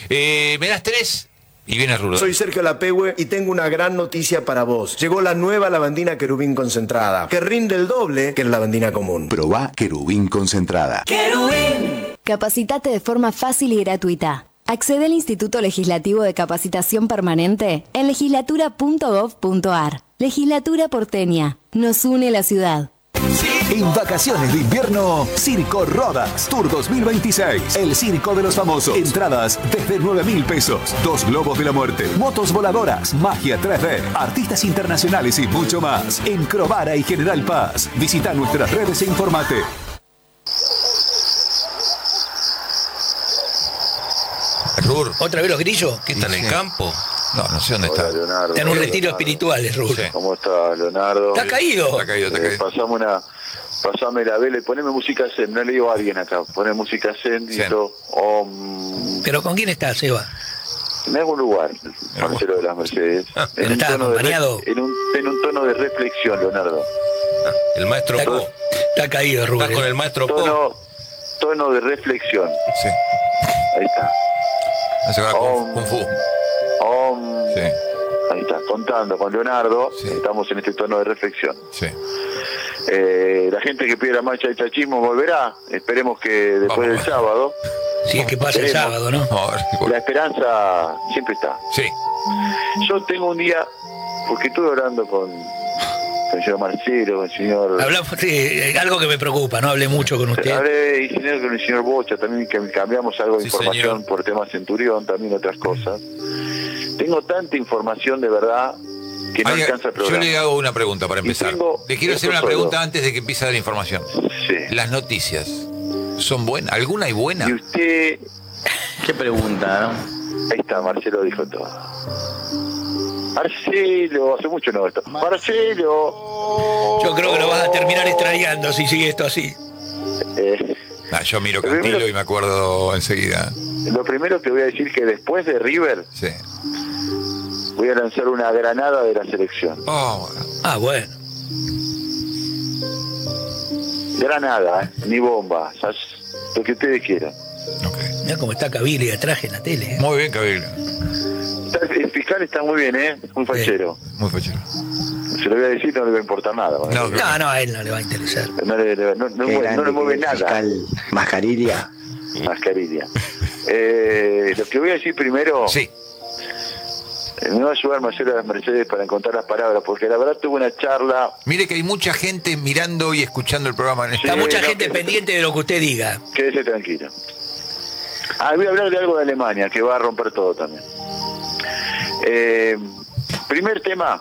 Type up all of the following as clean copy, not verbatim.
Me das 3 y viene Rulo. Soy Sergio Lapehue y tengo una gran noticia para vos. Llegó la nueva lavandina Querubín concentrada, que rinde el doble que la lavandina común. Probá Querubín concentrada. ¡Querubín! Capacitate de forma fácil y gratuita. Accede al Instituto Legislativo de Capacitación Permanente en legislatura.gov.ar. Legislatura porteña. Nos une la ciudad. En vacaciones de invierno, Circo Rodax Tour 2026. El circo de los famosos. Entradas desde 9.000 pesos. 2 globos de la muerte, motos voladoras, magia 3D, artistas internacionales y mucho más. En Crovara y General Paz. Visita nuestras redes e informate. Rur, ¿Otra vez los grillos? ¿qué está en el campo? No sé dónde está. Leonardo. Está en un retiro espiritual, es Rur. Sí. ¿Cómo está, Leonardo? Está caído. Está caído. Pasame la vela y poneme música zen. No le digo a alguien acá. Poné música zen y Zen. todo. ¿Pero con quién está, Seba? En algún lugar, Marcelo de las Mercedes. ¿Pero está acompañado? En un tono de reflexión, Leonardo. El maestro Está, Po. está caído, Rur. Estás con el maestro Po. Tono de reflexión. Sí. Ahí está. Hace ahora Kung Fu. Sí. Ahí está, contando con Leonardo. Sí. Estamos en este tono de reflexión. Sí. La gente que pide la marcha del chachismo volverá. Esperemos que después del sábado. Si es que pasa el sábado, ¿no? A ver, La esperanza siempre está. sí. Yo tengo un día, porque estuve hablando con el señor Marcelo, con el señor... Hablamos, sí, algo que me preocupa, no hablé mucho con usted. Hablé con el señor Bocha también, que cambiamos algo de Sí, información señor. por temas Centurión, también otras cosas. Tengo tanta información de verdad que no alcanza el Yo programa. le hago una pregunta para empezar. Le quiero hacer una esto pregunta solo. antes de que empiece a dar información. Sí. Las noticias, ¿son buenas? ¿Alguna hay buena? Y usted... Qué pregunta, ¿no? Ahí está, Marcelo dijo todo. Marcelo, hace mucho no esto. Marcelo. Yo creo que lo vas a terminar extrañando si sigue esto así. Yo miro Primero- Cantilo y me acuerdo enseguida. Lo primero que voy a decir que después de River Sí. voy a lanzar una granada de la selección. Oh, Ah, bueno. Granada, ni bomba, lo que ustedes quieran. ok. Mirá cómo está Cavili atrás en la tele. Muy bien, Cabildo. El fiscal está muy bien, muy fachero. Muy fachero. Se lo voy a decir, no le va a importar nada. No, No, a él no le va a interesar. No le mueve nada. Fiscal Mascarilla. Mascarilla. Lo que voy a decir primero, Sí. me va a ayudar Marcelo de las Mercedes para encontrar las palabras, porque la verdad tuve una charla. Mire que hay mucha gente mirando y escuchando el programa en este Está mucha no, gente que- pendiente de lo que usted diga. Quédese tranquilo. Voy a hablar de algo de Alemania, que va a romper todo también. Primer tema,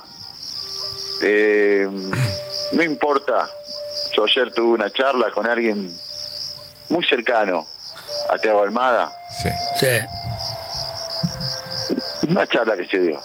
no importa, yo ayer tuve una charla con alguien muy cercano a Thiago Almada, Sí. Sí. una charla que se dio.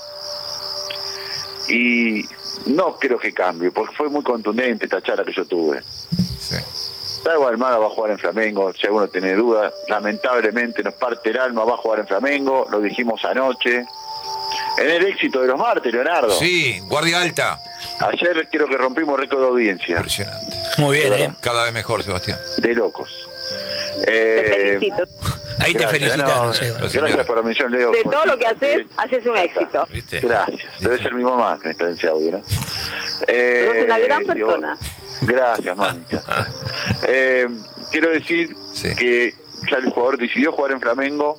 Y no creo que cambie, porque fue muy contundente esta charla que yo tuve. Sí. Thiago Almada va a jugar en Flamengo, si alguno tiene dudas, lamentablemente nos parte el alma, va a jugar en Flamengo, lo dijimos anoche. En el éxito de los martes, Leonardo. Sí, guardia alta. Ayer creo que rompimos récord de audiencia. Impresionante. Muy bien, ¿eh? Cada vez mejor, Sebastián. De locos. Ahí te Gracias, felicitaron, no, Seba. gracias por la mención, Leo. De todo lo que haces, haces un éxito. ¿Viste? Gracias. Debe ser mi mamá que está en ese audio, ¿no? Sos una gran digo, persona. Gracias, mamita. Quiero decir Sí. que ya el jugador decidió jugar en Flamengo,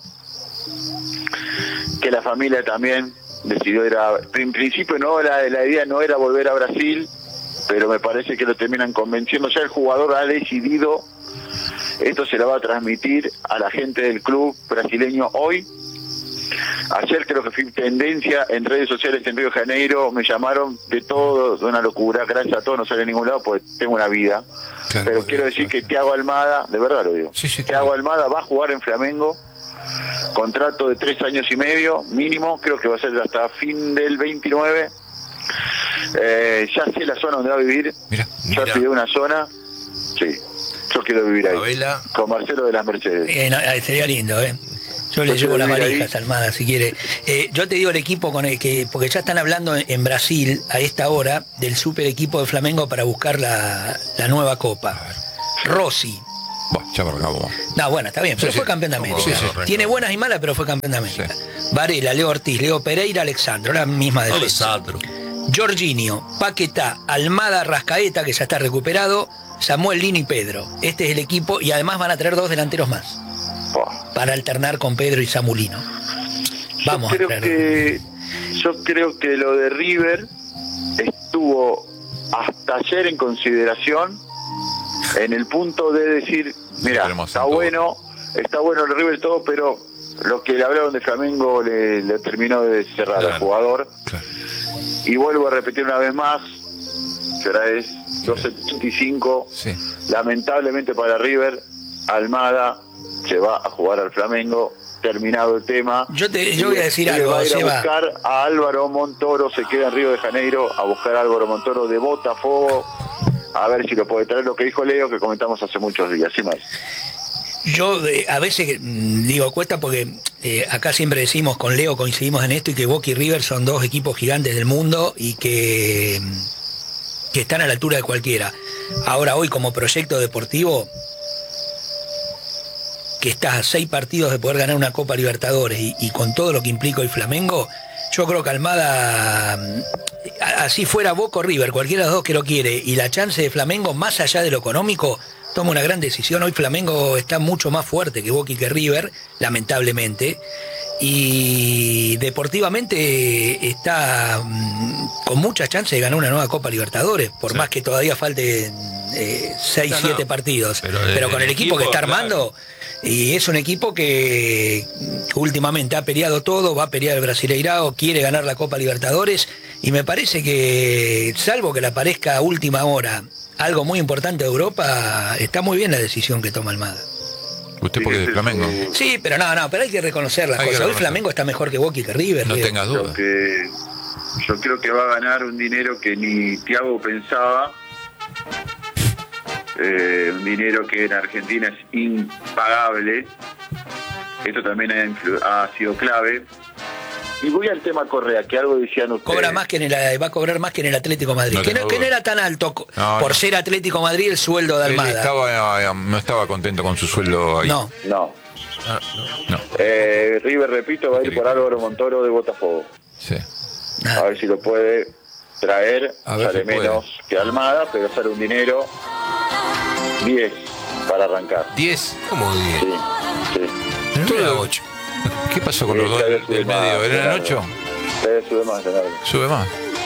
que la familia también decidió ir a... En principio no, la idea no era volver a Brasil, pero me parece que lo terminan convenciendo. Ya el jugador ha decidido, esto se lo va a transmitir a la gente del club brasileño hoy. Ayer creo que fui tendencia en redes sociales en Río de Janeiro, me llamaron de todo, de una locura, gracias a todos, no sale a ningún lado porque tengo una vida. Claro, Pero quiero decir que Thiago Almada, de verdad lo digo, Sí, sí, Thiago claro. Almada va a jugar en Flamengo, contrato de 3 años y medio mínimo, creo que va a ser hasta fin del 29. Ya sé la zona donde va a vivir, Mira, ya mira. pidió una zona, sí, yo quiero vivir ahí, Favela. con Marcelo de las Mercedes. Sería lindo, ¿eh? Yo le Yo llevo las quiero vivir valijas, ahí. Almada, si quiere. Yo te digo el equipo con el que, porque ya están hablando en Brasil a esta hora del super equipo de Flamengo para buscar la nueva copa. Rossi, Bueno, ya acabó. No, bueno, está bien, pero Sí, fue sí. campeón de América. Sí, sí. Tiene buenas y malas, pero fue campeón de América. Varela, Leo Ortiz, Leo Pereira, Alexandro, la misma defensa. Jorginho, Paquetá, Almada, Rascaeta, que ya está recuperado, Samuel Lino y Pedro. Este es el equipo, y además van a traer 2 delanteros más para alternar con Pedro y Samulino. Vamos Yo creo que lo de River estuvo hasta ayer en consideración, en el punto de decir, mira, está bueno el River y todo, pero lo que le hablaron de Flamengo le terminó de cerrar al jugador. Y vuelvo a repetir una vez más, que ahora es 2.75, lamentablemente para River, Almada se va a jugar al Flamengo, terminado el tema. Yo voy a decir algo, va a ir Seba. a buscar a Álvaro Montoro, se queda en Río de Janeiro a buscar a Álvaro Montoro de Botafogo, a ver si lo puede traer, lo que dijo Leo, que comentamos hace muchos días, sin más. Yo a veces digo cuesta porque acá siempre decimos con Leo, coincidimos en esto, y que Boca y River son 2 equipos gigantes del mundo y que están a la altura de cualquiera. Ahora hoy como proyecto deportivo, que estás a 6 partidos de poder ganar una Copa Libertadores y con todo lo que implica el Flamengo, yo creo que Almada, así fuera Boca o River, cualquiera de los 2 que lo quiere, y la chance de Flamengo más allá de lo económico, toma una gran decisión. Hoy Flamengo está mucho más fuerte que Boca y que River, lamentablemente, y deportivamente está con muchas chances de ganar una nueva Copa Libertadores, por más que todavía falten 6, 7 partidos, pero con el equipo que está armando, y es un equipo que últimamente ha peleado todo, va a pelear el Brasileirao, quiere ganar la Copa Libertadores, y me parece que, salvo que le aparezca a última hora algo muy importante de Europa, está muy bien la decisión que toma Almada. Usted porque es de Flamengo. Sí, pero pero hay que reconocer las cosas. Hoy Flamengo está mejor que Boca y que River. No tengas duda. Yo creo que va a ganar un dinero que ni Thiago pensaba. Un dinero que en Argentina es impagable. Esto también ha sido clave. Y voy al tema Correa, que algo decían ustedes. Va a cobrar más que en el Atlético de Madrid. Que no era tan alto por ser Atlético de Madrid el sueldo de Almada. No estaba contento con su sueldo ahí. No. River, repito, va a ir por Álvaro Montoro de Botafogo. Sí. A ver si lo puede traer. Sale si menos que Almada, pero sale un dinero 10 para arrancar. ¿10? ¿Cómo 10? Sí. Todo 8. ¿Qué pasó con los 2 del medio? ¿Eran 8? Sube más, Leonardo. Sube más.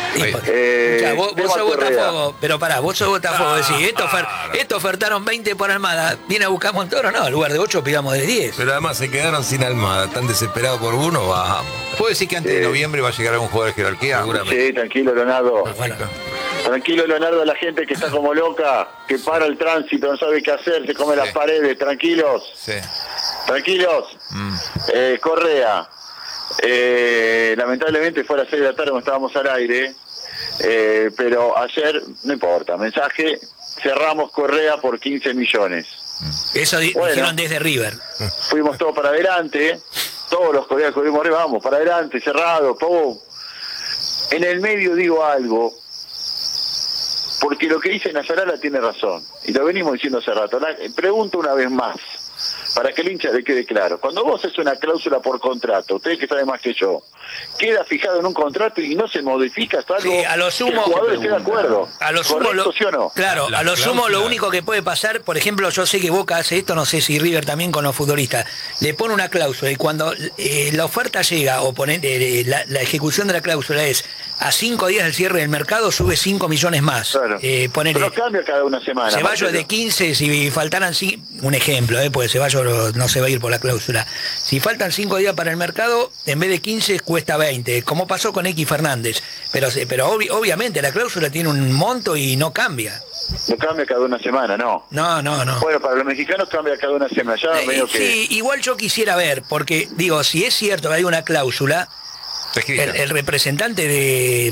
Vos sos Botafogo, pero pará, vos sos Botafogo, decís, esto ofertaron 20 por Almada, ¿viene a buscar Montoro? No, en lugar de 8 pidamos de 10. Pero además se quedaron sin Almada, tan desesperados por uno, vamos. ¿Puedo decir que antes de noviembre va a llegar algún jugador de jerarquía? Sí, tranquilo, Leonardo. Tranquilo, Leonardo, la gente que está como loca, que para el tránsito, no sabe qué hacer, se come las paredes, tranquilos. Sí. Tranquilos. Correa. Lamentablemente fue a las 6 de la tarde cuando estábamos al aire, pero ayer, no importa, mensaje, cerramos Correa por 15 millones. Eso dijeron desde River. Fuimos todos para adelante, todos los colegas que vimos arriba, vamos, para adelante, cerrado, pum. En el medio digo algo, porque lo que dice Nazarala tiene razón, y lo venimos diciendo hace rato. Pregunto una vez más, para que el hincha le quede claro. Cuando vos haces una cláusula por contrato, ustedes que saben más que yo, queda fijado en un contrato y no se modifica hasta algo a lo sumo, que el jugador esté de acuerdo. A lo sumo, ¿sí o no? Claro, a lo sumo lo único que puede pasar, por ejemplo, yo sé que Boca hace esto, no sé si River también con los futbolistas, le pone una cláusula y cuando la oferta llega o la ejecución de la cláusula es a 5 días del cierre del mercado, sube 5 millones más. Claro. Pero cambia cada una semana. Ceballos de 15, si faltaran un ejemplo, porque Ceballos no se va a ir por la cláusula. Si faltan 5 días para el mercado, en vez de 15 cuesta 20, como pasó con X Fernández. Pero obviamente la cláusula tiene un monto y no cambia. No cambia cada una semana, ¿no? No. Bueno, para los mexicanos cambia cada una semana. Ya medio que... Sí, igual yo quisiera ver, porque digo, si es cierto que hay una cláusula, el representante de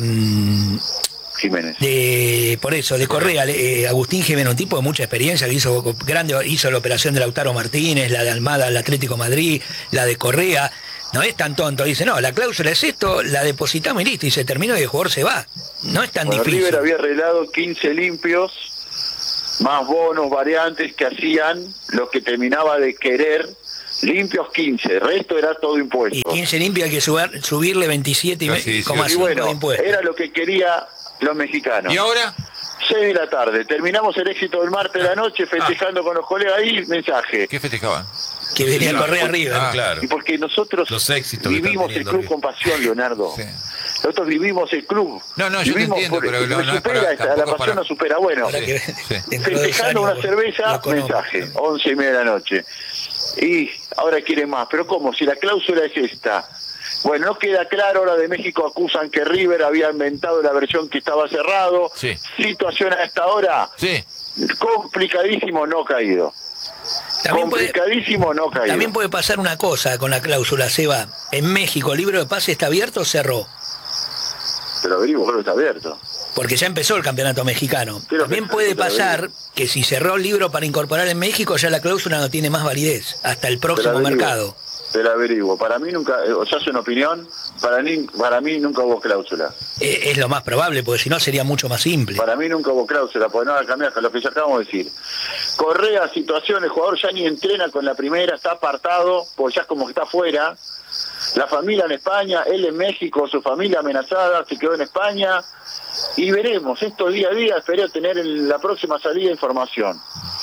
Jiménez. Por eso, de Correa, Agustín Jiménez, un tipo de mucha experiencia, que hizo la operación de Lautaro Martínez, la de Almada al Atlético Madrid, la de Correa. No es tan tonto, dice, no, la cláusula es esto, la depositamos y listo, y se terminó y el jugador se va. No es tan difícil. River había arreglado 15 limpios más bonos, variantes que hacían lo que terminaba de querer, limpios 15, el resto era todo impuesto. Y 15 limpios hay que subirle 27,5 bueno, de impuestos. era lo que quería los mexicanos. ¿Y ahora? 6 de la tarde, terminamos el éxito del martes de la noche festejando con los colegas ahí, mensaje. ¿Qué festejaban? Que venía a correr arriba. Claro. Y porque nosotros Los éxitos que vivimos están el teniendo club River. con pasión, Leonardo. Sí. Nosotros vivimos el club. No, yo te Vivimos entiendo, pero no es supera, para- la tampoco pasión para- nos supera. Bueno, Ahora que Sí. dentro de 2 festejando años una cerveza, lo conozco. mensaje, 11:30 de la noche. Y ahora quiere más, pero ¿cómo? Si la cláusula es esta. Bueno, no queda claro, ahora de México acusan que River había inventado la versión que estaba cerrado. Sí. Situación a esta hora, Sí. complicadísimo, no caído. Complicadísimo, no caído. También puede pasar una cosa con la cláusula, Seba. En México, ¿el libro de pase está abierto o cerró? Pero averiguo, creo que está abierto. Porque ya empezó el campeonato mexicano. Creo También que puede está pasar averiguo. que si cerró el libro para incorporar en México, ya la cláusula no tiene más validez hasta el próximo mercado. Te la averiguo. Para mí nunca, o sea, es una opinión, para mí nunca hubo cláusula. Es lo más probable, porque si no sería mucho más simple. Para mí nunca hubo cláusula, porque no va a cambiar lo que ya acabamos de decir. Correa, situación, el jugador ya ni entrena con la primera, está apartado, pues ya es como que está afuera. La familia en España, él en México, su familia amenazada, se quedó en España. Y veremos, esto día a día, espero tener en la próxima salida información.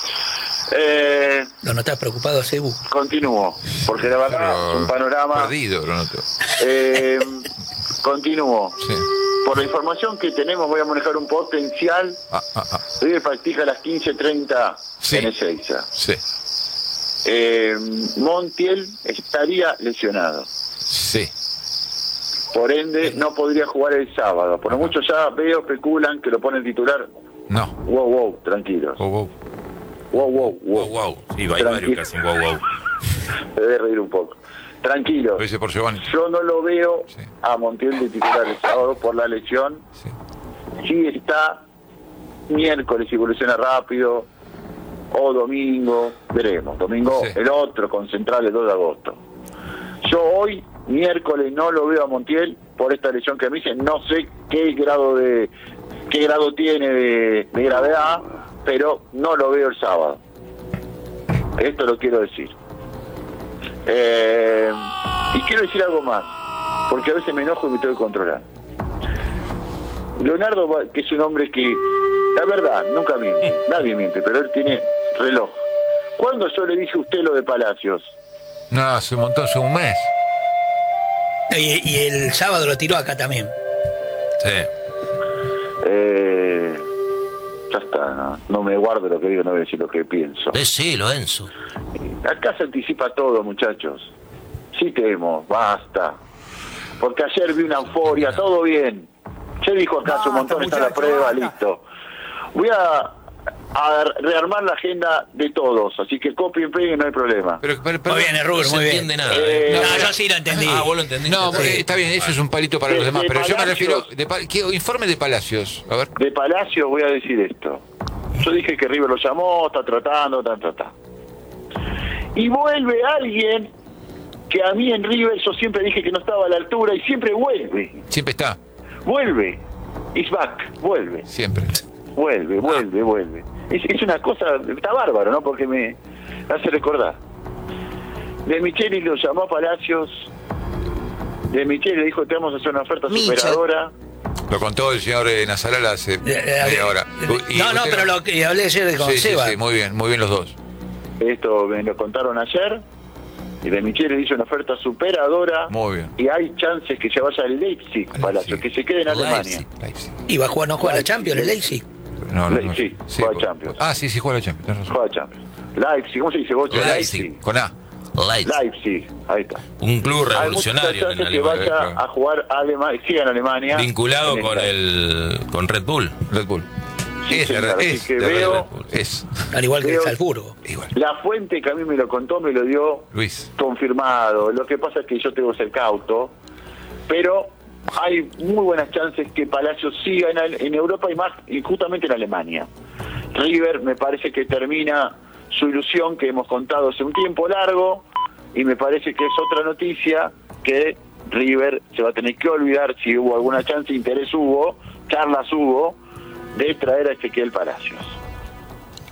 ¿No estás preocupado, Cebu? Continúo, porque la verdad es un panorama... Perdido, lo noto. Continúo. Sí. Por la información que tenemos voy a manejar un potencial. River practica a las 15:30 Sí. en Ezeiza. Sí. Montiel estaría lesionado. Sí. Por ende, no podría jugar el sábado. Por lo mucho ya veo, especulan que lo pone el titular. No. Wow, tranquilos. Wow. Wow. Sí, hay varios Tranquilo. que hacen wow. Me debe reír un poco. Tranquilo. Lo hice por Giovanni. Yo no lo veo Sí. a Montiel de titular el sábado por la lesión. Sí. Sí está miércoles, evoluciona rápido, o domingo, veremos. Domingo, Sí. el otro con Central el 2 de agosto. Yo hoy, miércoles, no lo veo a Montiel por esta lesión que me dicen. No sé qué grado tiene de gravedad, pero no lo veo el sábado. Esto lo quiero decir. Y quiero decir algo más, porque a veces me enojo y me tengo que controlar. Leonardo, que es un hombre que, la verdad, nunca miente, nadie miente, pero él tiene reloj. ¿Cuándo yo le dije a usted lo de Palacios? No, hace un montón, hace un mes. Y el sábado lo tiró acá también. Sí. Ya está, no me guardo lo que digo, no voy a decir lo que pienso. Decilo, Enzo. Acá se anticipa todo, muchachos. Sí temo, basta. Porque ayer vi una euforia, todo bien. Ya dijo acá hace un montón, está la prueba, listo. Voy a rearmar la agenda de todos, así que copien y peguen, no hay problema. Pero, Muy bien, Rubén, No muy se bien. entiende nada. No, yo sí lo entendí. Vos lo entendiste. No, porque está bien, eso es un palito para los demás, de pero yo me Palacios. refiero... ¿Qué informe de Palacios? A ver. De Palacios voy a decir esto. Yo dije que River lo llamó, está tratando, Y vuelve alguien que a mí en River yo siempre dije que no estaba a la altura y siempre vuelve. Siempre está, Vuelve. Is back. Vuelve. siempre. Vuelve. Es una cosa, está bárbaro, ¿no? Porque me hace recordar. De Micheli lo llamó a Palacios. De Micheli le dijo, te vamos a hacer una oferta superadora. Lo contó el señor Nazarala hace media hora. Y No, usted pero lo que hablé ayer con Sí, Seba. sí, muy bien los dos. Esto me lo contaron ayer. Y de Micheli le hizo una oferta superadora. Muy bien. Y hay chances que se vaya al Leipzig, Palacios, que se quede en Alemania. Leipzig. Y va a jugar, no juega la Champions, el Leipzig. No, Sí, juega Champions. Sí, juega la Champions. tenés razón. Juega Champions. Leipzig, ¿cómo se dice vos? Leipzig. Con A. Leipzig, ahí está. Un club Hay revolucionario muchas en chances que Alemania. vaya a jugar siga en Alemania. Vinculado En con esta. con Red Bull. Red Bull. Sí, señor, así que de veo- Red Bull. Es. Al igual que el Veo- Salzburgo. Igual. La fuente que a mí me lo contó me lo dio Luis. confirmado. Lo que pasa es que yo tengo que ser cauto, pero hay muy buenas chances que Palacios siga en Europa y justamente en Alemania. River me parece que termina su ilusión que hemos contado hace un tiempo largo y me parece que es otra noticia que River se va a tener que olvidar, si hubo alguna chance, interés hubo, charlas hubo, de traer a Ezequiel Palacios.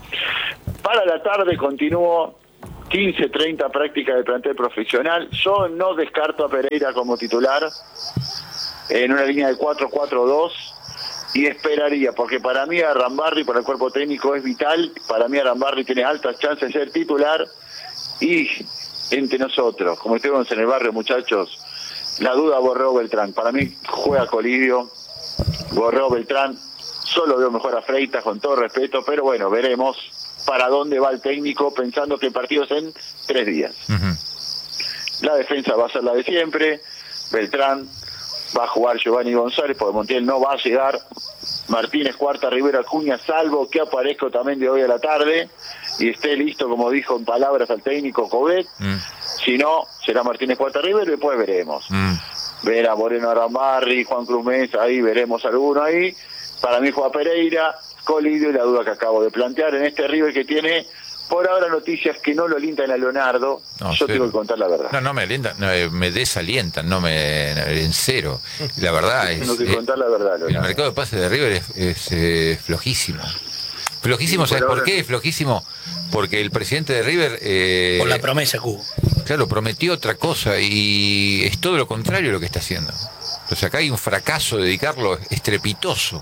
Para la tarde continúo 15-30 prácticas de plantel profesional. Yo no descarto a Pereira como titular en una línea de 4-4-2 y esperaría, porque para mí Arambarri, para el cuerpo técnico, es vital. Para mí Arambarri tiene altas chances de ser titular y entre nosotros, como estuvimos en el barrio, muchachos, la duda Borrego Beltrán. Para mí juega Colidio, Borrego Beltrán. Solo veo mejor a Freitas, con todo respeto, pero bueno, veremos para dónde va el técnico, pensando que el partido es en 3 días. La defensa va a ser la de siempre. Beltrán, va a jugar Giovanni González, porque Montiel no va a llegar. Martínez, Cuarta, Rivera, Acuña, salvo que aparezca también de hoy a la tarde y esté listo, como dijo en palabras al técnico Coudet. Si no, será Martínez, Cuarta, Rivera y después veremos. Ver a Moreno Arambarri, Juan Cruz Mesa, ahí veremos alguno ahí. Para mí juega Pereira, Colidio y la duda que acabo de plantear en este River que tiene por ahora noticias que no lo alientan a Leonardo. No, yo tengo que contar la verdad. No me alientan, me desalientan, en cero. La verdad es... Tengo que contar la verdad, Leonardo. El mercado de pases de River es flojísimo. Flojísimo, ¿sabes por qué? Flojísimo porque el presidente de River... por la promesa que hubo. Claro, prometió otra cosa y es todo lo contrario lo que está haciendo. O sea, acá hay un fracaso de dedicarlo estrepitoso.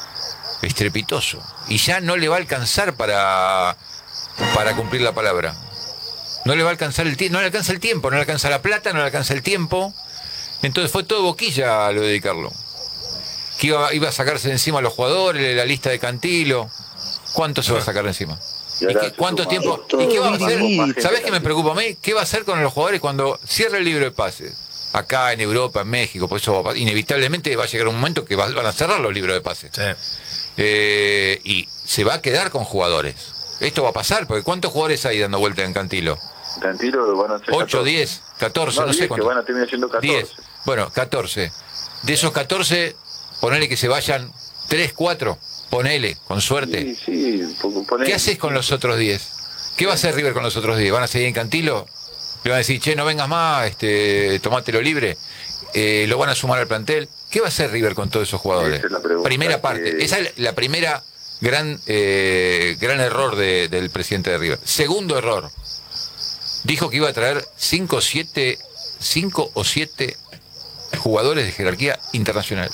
Y ya no le va a alcanzar para cumplir la palabra. No le va a alcanzar el tiempo, no le alcanza el tiempo, no le alcanza la plata, no le alcanza el tiempo. Entonces fue todo boquilla lo de dedicarlo. Que iba a sacarse de encima a los jugadores, la lista de Cantilo. ¿Cuánto se va a sacar de encima? ¿Cuánto tiempo? ¿Y qué va a hacer? ¿Sabés qué me preocupa a mí? ¿Qué va a hacer con los jugadores cuando cierre el libro de pases? Acá en Europa, en México, por eso inevitablemente va a llegar un momento que van a cerrar los libros de pases. Sí. Y se va a quedar con jugadores. Esto va a pasar, porque ¿cuántos jugadores hay dando vuelta en Cantilo? Cantilo van a ser 8, 10, 14, no sé cuántos. Que van a terminar siendo 14. 10. Bueno, 14. De esos 14, ponele que se vayan 3, 4. Ponele, con suerte. Sí, ponele. ¿Qué haces con los otros 10? ¿Qué va a hacer River con los otros 10? ¿Van a seguir en Cantilo? ¿Le van a decir, che, no vengas más, tomátelo libre? ¿Lo van a sumar al plantel? ¿Qué va a hacer River con todos esos jugadores? Es primera parte. Esa es la primera gran error del presidente de River. Segundo error. Dijo que iba a traer 5 o 7 jugadores de jerarquía internacional.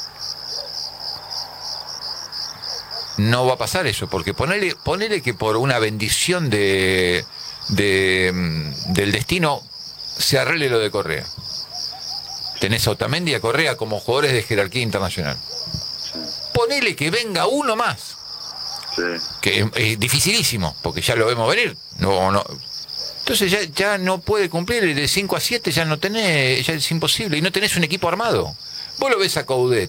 No va a pasar eso, porque ponele que por una bendición del destino se arregle lo de Correa. Tenés a Otamendi y a Correa como jugadores de jerarquía internacional. Ponele que venga uno más. Sí. Que es dificilísimo, porque ya lo vemos venir. No. Entonces ya no puede cumplir, de 5 a 7 ya no tenés, ya es imposible, y no tenés un equipo armado. Vos lo ves a Coudet.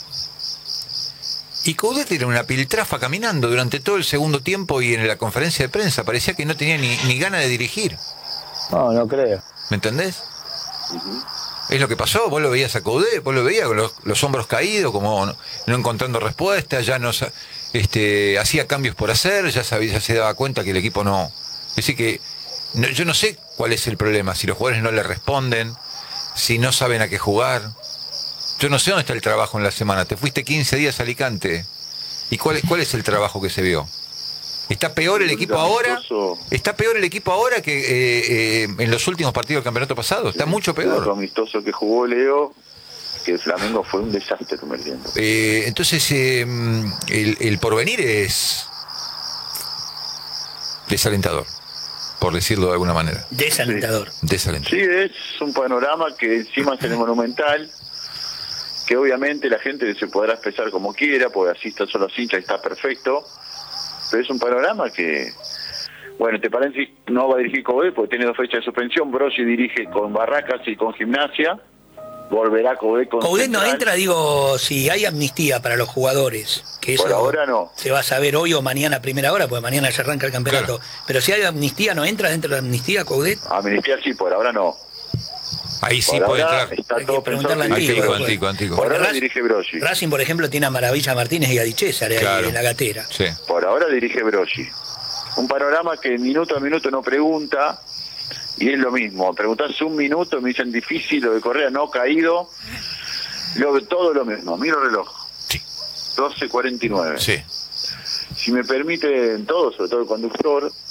Y Coudet era una piltrafa caminando durante todo el segundo tiempo y en la conferencia de prensa. Parecía que no tenía ni ganas de dirigir. No creo. ¿Me entendés? Es lo que pasó. Vos lo veías a Coudet, vos lo veías con los hombros caídos, como no encontrando respuesta, ya no hacía cambios por hacer, ya se daba cuenta que el equipo no... Es decir que yo no sé cuál es el problema, si los jugadores no le responden, si no saben a qué jugar. Yo no sé dónde está el trabajo en la semana. Te fuiste 15 días a Alicante. ¿Y cuál es el trabajo que se vio? ¿Está peor el equipo ahora? ¿Está peor el equipo ahora que en los últimos partidos del campeonato pasado? Está mucho peor. El amistoso que jugó Leo, que el Flamengo fue un desastre convirtiendo. Entonces, el porvenir es desalentador, por decirlo de alguna manera. Desalentador. Desalentador. Sí, es un panorama que encima es en el Monumental, que obviamente la gente se podrá expresar como quiera, porque así son los hinchas y está perfecto, pero es un panorama que, bueno, te parece no va a dirigir Coudet porque tiene 2 fechas de suspensión. Brosi dirige con Barracas y con Gimnasia, volverá Coudet con Coudet Central. no entra, digo, si hay amnistía para los jugadores, que eso por ahora no se va a saber hoy o mañana a primera hora, porque mañana ya arranca el campeonato. Claro. Pero si hay amnistía, ¿no entra dentro de la amnistía Coudet? Amnistía sí, por ahora no. Ahí sí puede entrar. Está todo pensado. Antico. Por ahora dirige Brosi. Racing, por ejemplo, tiene a Maravilla Martínez y a Di César ahí en la gatera. Sí. Por ahora dirige Brosi. Un panorama que minuto a minuto no pregunta, y es lo mismo. Preguntás un minuto, me dicen difícil, lo de Correa no caído. Todo lo mismo. Miro el reloj. Sí. 12:49. Sí. Si me permiten todos, sobre todo el conductor,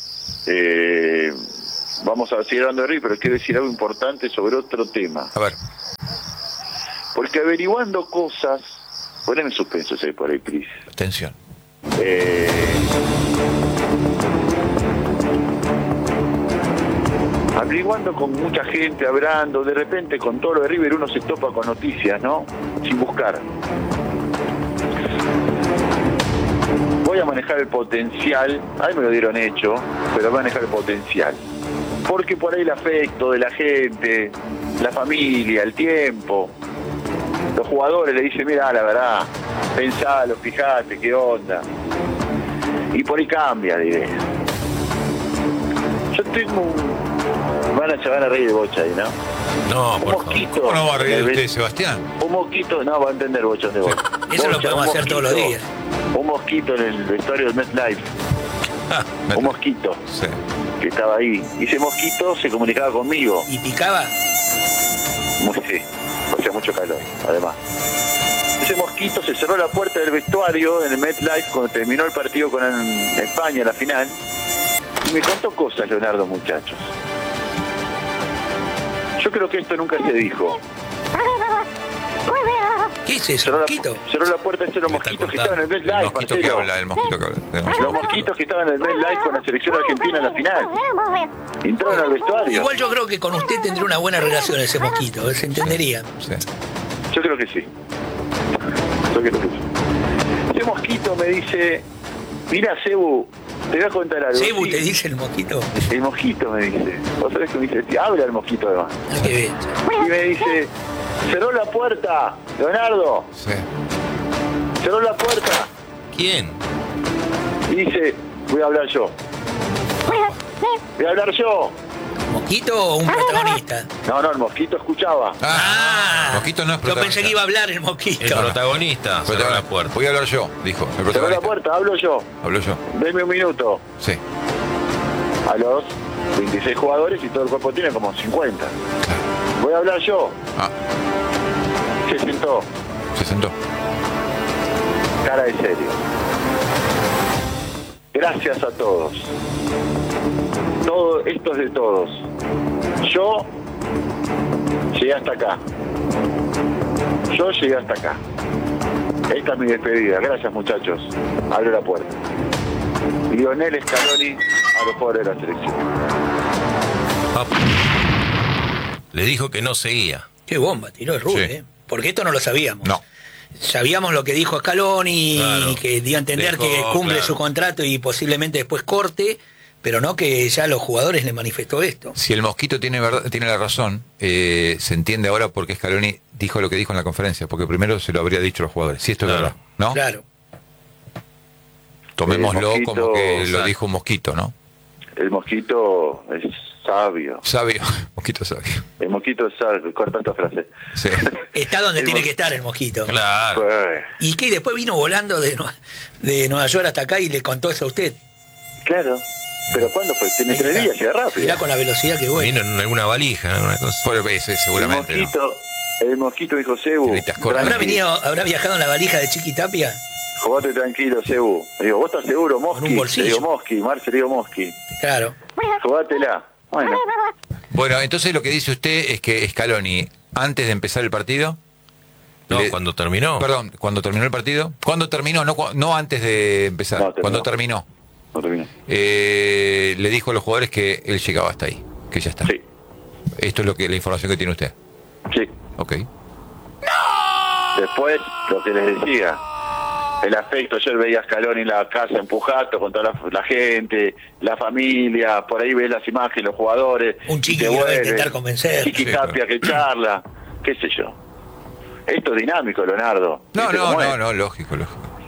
Vamos a seguir hablando de River, pero quiero decir algo importante sobre otro tema. A ver. Porque averiguando cosas... Poneme suspenso ahí por ahí, please. Atención. Averiguando con mucha gente, hablando, de repente con todo lo de River uno se topa con noticias, ¿no? Sin buscar. Voy a manejar el potencial, ahí me lo dieron hecho, pero voy a manejar el potencial. Porque por ahí el afecto de la gente, la familia, el tiempo, los jugadores le dicen, mira, la verdad, pensalo, fijate, qué onda. Y por ahí cambia la idea. Yo tengo un... Se van a reír de Bocha ahí, ¿no? No, un por mosquito. favor. ¿Cómo no va a reír usted, Sebastián? Un mosquito, no, va a entender Bocha de Bocha. Eso lo podemos hacer todos los días. Un mosquito en el vestuario del MetLife. Un mosquito. Sí. Que estaba ahí. Y ese mosquito se comunicaba conmigo. ¿Y picaba? Sí, hacía mucho calor, además. Ese mosquito se cerró la puerta del vestuario en el MetLife cuando terminó el partido con España, la final. Y me contó cosas, Leonardo, muchachos. Yo creo que esto nunca se dijo. ¿Qué es eso, mosquito? Cerró la puerta de los mosquitos que estaban en el MetLife. El mosquito que habla, el mosquito que habla. Los mosquitos que estaban en el MetLife con la selección argentina en la final. Entraron al vestuario. Igual yo creo que con usted tendría una buena relación ese mosquito, se entendería. Sí. Yo creo que sí. Yo creo que sí. Ese mosquito me dice, mira, Cebu, te voy a contar algo. ¿Cebu sí. te dice el mosquito? El mosquito me dice. ¿Vos sabés que me dice? Sí, habla el mosquito además. Qué bien. Y me dice, cerró la puerta, Leonardo. Sí. Cerró la puerta. ¿Quién? Y dice, voy a hablar yo. Voy a hablar yo. ¿Mosquito o un protagonista? No, el mosquito escuchaba. Mosquito no es Yo protagonista. pensé que iba a hablar el mosquito. El protagonista cerró la puerta. Voy a hablar yo, dijo. El Cerró la protagonista. puerta, hablo yo. Hablo yo. Deme un minuto. Sí. A los 26 jugadores y todo el cuerpo tiene como 50. Voy a hablar yo. Ah, Se sentó. se sentó. Cara de serio. Gracias a todos. Todo esto es de todos. Yo llegué hasta acá. Yo llegué hasta acá. Esta es mi despedida. Gracias, muchachos. Abre la puerta. Lionel Scaloni a los jugadores de la selección. Papá. Le dijo que no seguía. Qué bomba, tiró el Rubén, Sí. Porque esto no lo sabíamos. No. Sabíamos lo que dijo Scaloni, Claro. que dio a entender Dejó, que cumple claro. su contrato y posiblemente después corte, pero no que ya a los jugadores le manifestó esto. Si el mosquito tiene la razón, se entiende ahora por qué Scaloni dijo lo que dijo en la conferencia, porque primero se lo habría dicho a los jugadores. Si esto es Claro. verdad, ¿no? Claro. Tomémoslo El mosquito, como que lo exacto. dijo un mosquito, ¿no? El mosquito es sabio. Sabio, mosquito sabio. El mosquito es sabio. Corta esta frase. Sí. Está donde El tiene mos- que estar el mosquito. Claro. Pues, Y que después vino volando de Nueva York hasta acá y le contó eso a usted. claro. Pero ¿cuándo fue? Tiene 3 días, llega rápido. Mirá con la velocidad que voy. Vino en alguna valija, alguna cosa. Por ese, seguramente. ¿no? El mosquito dijo, Cebu, Gritas cortas. ¿Habrá viajado en la valija de Chiquitapia? jugate tranquilo, Cebu. Le digo, ¿vos estás seguro, Mosqui? Con un bolsillo. Le digo, Mosqui, Marce, le digo, Mosqui. Claro. Jugátela. Bueno, Bueno, entonces lo que dice usted es que Scaloni, antes de empezar el partido... No, le- cuando terminó. Perdón, cuando terminó el partido. ¿Cuándo terminó? No antes de empezar. No, terminó. Cuando terminó. no termino. Le dijo a los jugadores que él llegaba hasta ahí, que ya está. Sí, Esto es la información que tiene usted. sí. Ok. Después, lo que les decía, el afecto, yo veía a Scaloni en la casa empujando con toda la gente, la familia, por ahí ves las imágenes, los jugadores. Un chiqui y te que lo va a vuelve, intentar convencer. Chiqui Sí, Tapia claro. que charla, qué sé yo. Esto es dinámico, Leonardo. ¿Viste cómo es? No, lógico.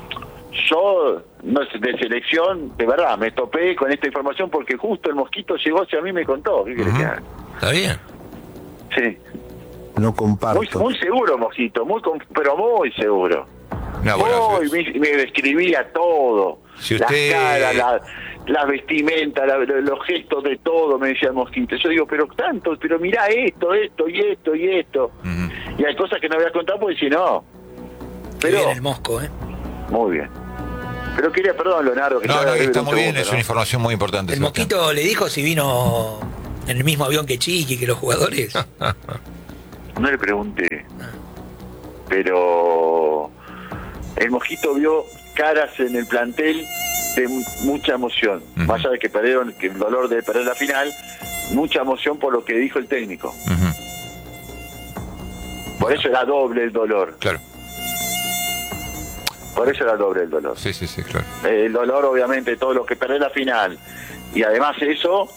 Yo, no sé, de selección, de verdad, me topé con esta información porque justo el mosquito llegó hacia mí y me contó. ¿Qué querés que haga? ¿Está bien? Sí. No comparto. Muy seguro, mosquito, pero muy seguro. No, bueno, Me describía todo. Si usted- Las caras, las vestimentas, los gestos de todo, me decía el mosquito. Yo digo, pero mirá esto y esto. Ujú. Y hay cosas que no voy a contar porque si no. Qué bien Pero, el mosco, ¿eh? muy bien. Pero quería, perdón, Leonardo, que No, ya que está un muy bien, segundo, es ¿no? una información muy importante. El Sebastián. Mosquito le dijo si vino en el mismo avión que Chiqui, que los jugadores. No le pregunté. Pero el Mosquito vio caras en el plantel de mucha emoción. Ujú. Más allá de que perdieron, que el dolor de perder la final, mucha emoción por lo que dijo el técnico. Ujú, Por eso era doble el dolor. claro. Por eso era doble el dolor. Sí, claro. El dolor, obviamente, todo lo que perder la final. Y además eso.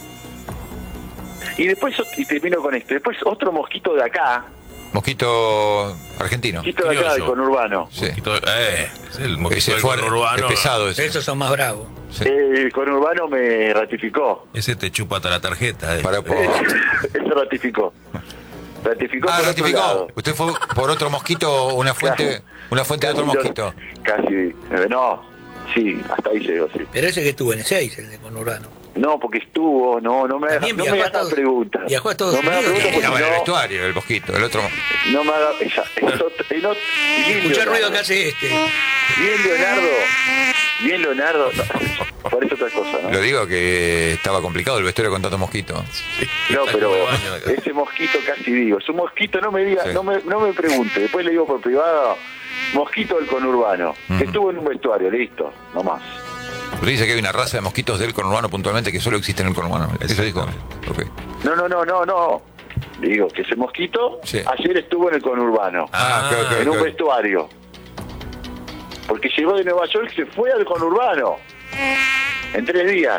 Y después, y termino con esto, después otro Mosquito de acá, Mosquito argentino. Mosquito de acá, del Criollo. conurbano. Sí. Es el mosquito Ese del fue conurbano. es pesado ese. Esos son más bravos. Sí. El conurbano me ratificó. Ese te chupa hasta la tarjeta. Para Eso ratificó. Ratificó por otro ratificó. lado. Usted fue por otro mosquito, una fuente de otro mosquito. Casi, no, sí, hasta ahí llegó, sí. Pero ese que estuvo en E6, el de Conurbano. No, porque estuvo, no me haga, También no me viajó a hagan Estados- preguntas. viajó a Estados No me haga Unidos. preguntas Estaba en el porque vestuario, el mosquito, el otro. no me haga... Bien, Escuchá el ruido Leonardo. que hace este. Bien, Leonardo. No, por eso otra cosa, ¿no? Lo digo que estaba complicado el vestuario con tanto mosquito. No, Está pero como el baño acá. ese Mosquito casi digo. Es un Mosquito, no me diga, Sí. no me pregunte. Después le digo por privado, Mosquito del conurbano. Que estuvo en un vestuario, listo, nomás. Usted dice que hay una raza de mosquitos del conurbano puntualmente que solo existe en el conurbano. Eso dijo. Ok. No. Digo que ese Mosquito Sí. ayer estuvo en el conurbano, Ok, en un ok. vestuario. Porque llegó de Nueva York y se fue al conurbano en 3 días.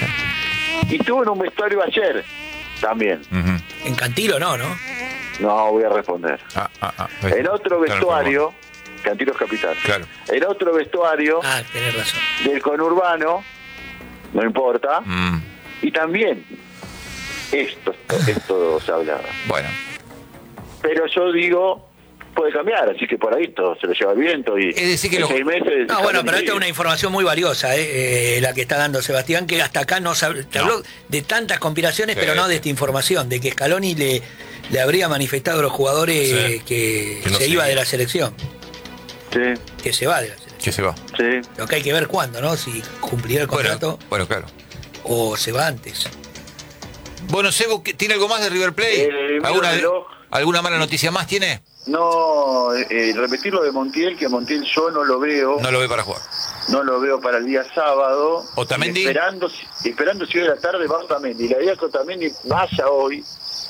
Y estuvo en un vestuario ayer también. Ujú. En Cantilo no. No voy a responder. En otro Está el vestuario, Cantilos Capital. Claro. En otro vestuario Ah, tenés razón. del conurbano, no importa, Mm, y también esto se hablaba. bueno, Pero yo digo, puede cambiar, así que por ahí todo se lo lleva el viento y Es decir que en lo- 6 meses... No, bueno, pero esta es sigue. una información muy valiosa, la que está dando Sebastián, que hasta acá no sabe, te habló de tantas conspiraciones, Sí. pero no de esta información, de que Scaloni le habría manifestado a los jugadores Sí. que Que no se se iba de iba. la selección, Sí, que se va de la selección. que se va. sí. Lo que hay que ver cuándo, ¿no? Si cumplirá el contrato Bueno, claro. o se va antes. Bueno, Sebo, ¿tiene algo más de River Plate? mira el reloj. ¿Alguna mala noticia más tiene? No, repetir lo de Montiel, que Montiel yo no lo veo. No lo ve para jugar. No lo veo para el día sábado. ¿Otamendi? Y esperando si hoy de la tarde va Otamendi. La idea es que Otamendi vaya hoy.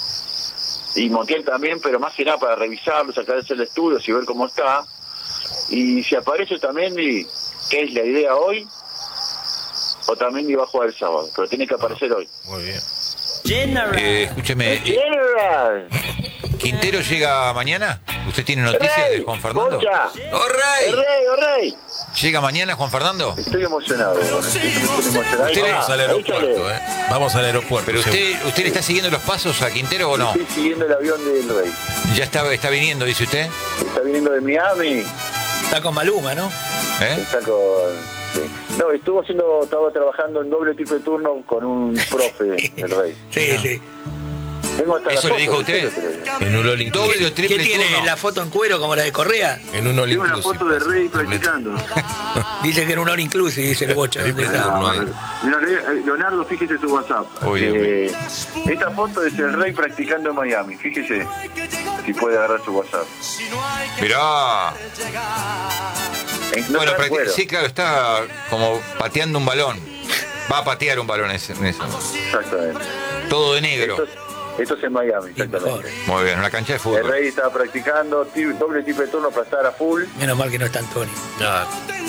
Y Montiel también, pero más que nada para revisarlo, sacarse el estudio y ver cómo está. Y si aparece Otamendi, que es la idea hoy, Otamendi va a jugar el sábado. Pero tiene que aparecer hoy. Muy bien. Escúcheme, General. ¿Quintero llega mañana? ¿Usted tiene noticias de Juan Fernando? Concha. ¡Oh, rey! Rey! ¿Llega mañana Juan Fernando? Estoy emocionado. Estoy emocionado. Usted Ah, Vamos al aeropuerto, échale. Vamos al aeropuerto. ¿Pero usted le está siguiendo los pasos a Quintero o no? Estoy siguiendo el avión del Rey. Ya está viniendo, dice usted. Está viniendo de Miami. Está con Maluma, ¿no? ¿Eh? Está con... sí. No, estaba trabajando en doble triple turno con un profe del Rey. Sí. Tengo hasta ¿Eso la le foto, dijo usted? pero- En un all inclusive. Doble o ¿Qué triple tiene turno. la foto en cuero como la de Correa? En un all Tengo una inclusive. foto de Rey Completo. practicando. Dice que era un all inclusive, dice el bocha. ¿Dónde está? No hay. Mira, Leonardo, fíjese su WhatsApp. Uy, Dios Esta foto es el Rey practicando en Miami. Fíjese si puede agarrar su WhatsApp. Mirá. No Bueno, está en cuero. sí, claro, está como pateando un balón. Va a patear un balón en eso. Exactamente. Todo de negro. Esto es en Miami, Y mejor. exactamente. Muy bien, una cancha de El fútbol. Rey estaba practicando doble triple turno para estar a full. Menos mal que no está Antonio. Ah,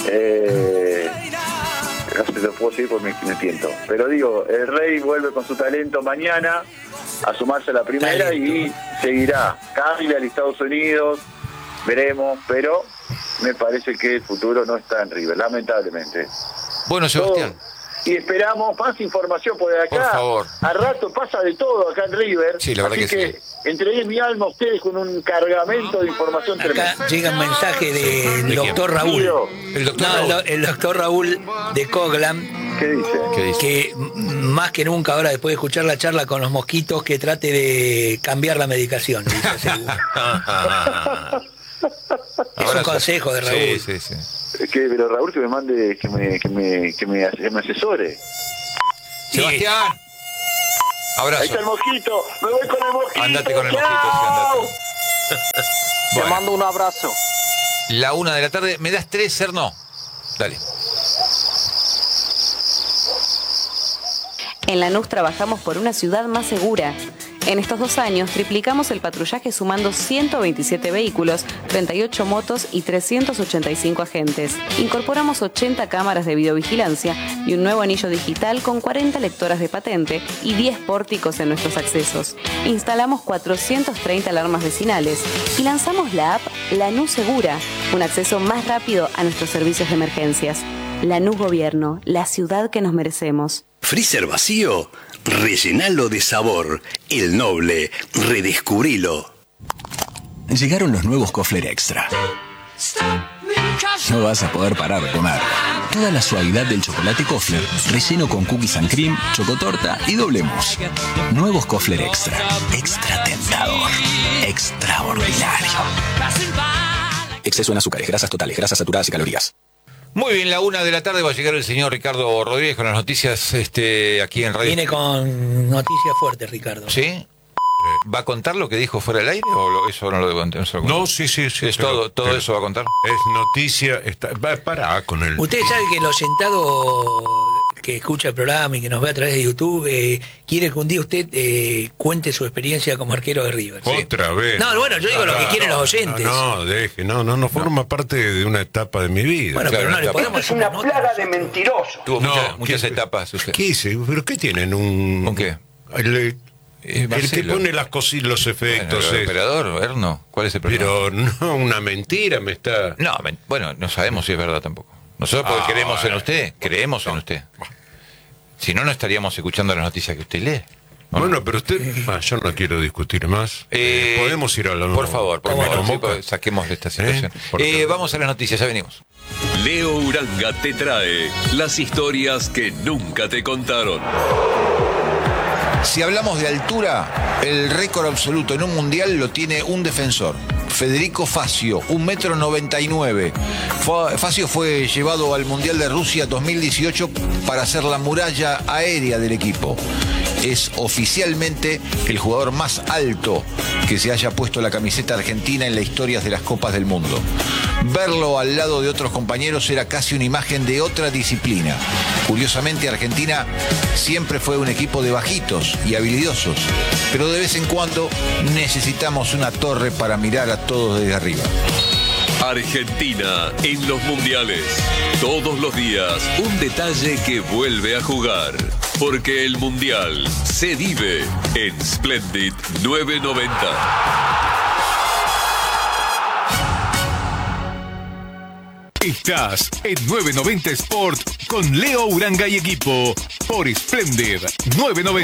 No se lo puedo seguir porque me tiento. Pero digo, el Rey vuelve con su talento mañana a sumarse a la primera Talento. y seguirá. Cavill al Estados Unidos, veremos, pero me parece que el futuro no está en River, lamentablemente. Bueno, Sebastián. Y esperamos más información por acá. Por favor. A rato pasa de todo acá en River. Sí, la verdad así que sí. entregué mi alma a ustedes con un cargamento de información Acá tremenda. llega un mensaje del ¿De doctor quién? Raúl. Guido, El doctor No, Raúl. el doctor Raúl de Coglan, ¿qué dice? ¿Qué dice? que más que nunca ahora, después de escuchar la charla con los mosquitos, que trate de cambiar la medicación. Dice, seguro. Es un consejo de Raúl. Sí. Pero Raúl que me mande, que me asesore. Sebastián. Abrazo. Ahí está el mosquito. Me voy con el mosquito. Andate con el mosquito, sí, andate. Te mando un abrazo. La 1 de la tarde. ¿Me das 3, Cerno? Dale. En Lanús trabajamos por una ciudad más segura. En estos 2 años triplicamos el patrullaje sumando 127 vehículos, 38 motos y 385 agentes. Incorporamos 80 cámaras de videovigilancia y un nuevo anillo digital con 40 lectoras de patente y 10 pórticos en nuestros accesos. Instalamos 430 alarmas vecinales y lanzamos la app Lanús Segura, un acceso más rápido a nuestros servicios de emergencias. Lanús Gobierno, la ciudad que nos merecemos. ¿Freezer vacío? Rellenalo de sabor. El Noble, redescubrilo. Llegaron los nuevos Kofler Extra. No vas a poder parar de comer. Toda la suavidad del chocolate Kofler, relleno con cookies and cream, chocotorta y doble mousse. Nuevos Kofler Extra. Extra tentador. Extraordinario. Exceso en azúcares, grasas totales, grasas saturadas y calorías. Muy bien, la 1 de la tarde va a llegar el señor Ricardo Rodríguez con las noticias aquí en Radio. Viene con noticias fuertes, Ricardo. ¿Sí? ¿Va a contar lo que dijo fuera del aire o eso no lo debo contar? No, sí. ¿Es todo eso va a contar? Es noticia. Para con él. Usted sabe que el oyentado que escucha el programa y que nos ve a través de YouTube quiere que un día usted cuente su experiencia como arquero de River. Otra vez. No, bueno, yo digo lo que quieren los oyentes. No forma parte de una etapa de mi vida. Bueno, pero no le podemos Es una plaga de mentirosos. Tuvo muchas etapas usted. ¿Qué hice? ¿Pero qué tienen? ¿Un qué? El que pone los efectos. Bueno, el operador, Erno. ¿Cuál es el problema? Pero no, una mentira me está... No, bueno, no sabemos si es verdad tampoco. Nosotros porque creemos en usted, creemos en usted. Si no, no estaríamos escuchando las noticias que usted lee. Bueno, pero usted... yo no quiero discutir más. Podemos ir a la... Por favor, saquemos de esta situación. Vamos a las noticias, ya venimos. Leo Uranga te trae las historias que nunca te contaron. Si hablamos de altura, el récord absoluto en un mundial lo tiene un defensor, Federico Facio, 1,99 m. Facio fue llevado al Mundial de Rusia 2018 para ser la muralla aérea del equipo. Es oficialmente el jugador más alto que se haya puesto la camiseta argentina en la historia de las Copas del Mundo. Verlo al lado de otros compañeros era casi una imagen de otra disciplina. Curiosamente, Argentina siempre fue un equipo de bajitos y habilidosos, pero de vez en cuando necesitamos una torre para mirar a todos desde arriba. Argentina en los mundiales. Todos los días un detalle que vuelve a jugar. Porque el mundial se vive en Splendid 990. Estás en 990 Sport con Leo Uranga y equipo por Splendid 990.